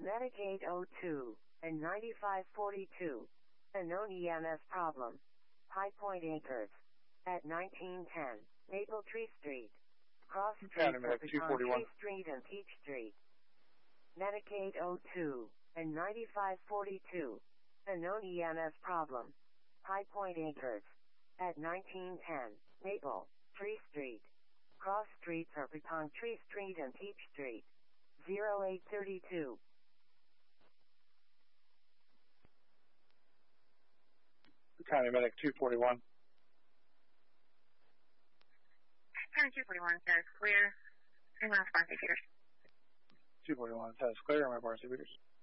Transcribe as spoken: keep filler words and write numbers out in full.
Medicaid oh two and ninety-five forty-two. A known E M S problem. High Point Acres. At nineteen ten. Maple Tree Street. Cross Streets are between Tree Street and Peach Street. Medicaid oh two and ninety-five forty-two. A known E M S problem. High Point Acres. At nineteen ten. Maple Tree Street. Cross Streets are between Tree Street and Peach Street. zero eight thirty-two. County Medic two forty-one. County two forty-one says clear. Three miles, Barnsley Peters. two forty-one says clear, my Barnsley Peters.